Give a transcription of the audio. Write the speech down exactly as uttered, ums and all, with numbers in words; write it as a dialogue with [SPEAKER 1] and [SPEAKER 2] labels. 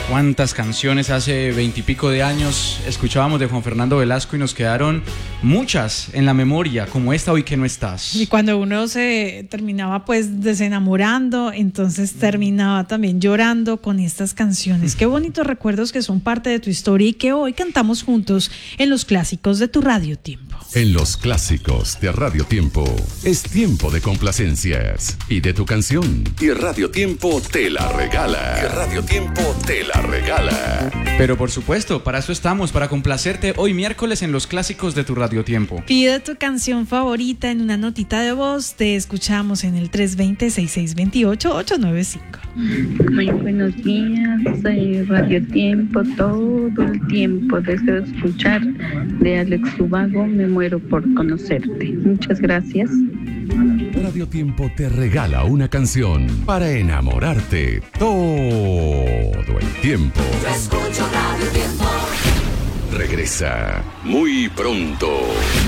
[SPEAKER 1] Cuántas canciones hace veintipico de años escuchábamos de Juan Fernando Velasco y nos quedaron muchas en la memoria, como esta Hoy que no estás.
[SPEAKER 2] Y cuando uno se terminaba pues desenamorando, entonces terminaba también llorando con estas canciones. Qué bonitos recuerdos que son parte de tu historia y que hoy cantamos juntos en los clásicos de tu Radio Tiempo.
[SPEAKER 3] En los clásicos de Radio Tiempo es tiempo de complacencias y de tu canción. Y Radio Tiempo te la regala. Y Radio Tiempo te la regala.
[SPEAKER 1] Pero por supuesto, para eso estamos, para complacerte hoy miércoles en los clásicos de tu Radio Tiempo.
[SPEAKER 2] Pide tu canción favorita en una notita de voz. Te escuchamos en el tres dos cero, seis seis dos ocho, ocho nueve cinco.
[SPEAKER 4] Muy buenos días, soy Radio Tiempo, todo el tiempo deseo escuchar de Alex Ubago, Me muero por conocerte. Muchas gracias.
[SPEAKER 3] Radio Tiempo te regala una canción para enamorarte todo el tiempo.
[SPEAKER 5] Yo escucho Radio Tiempo.
[SPEAKER 3] Regresa muy pronto.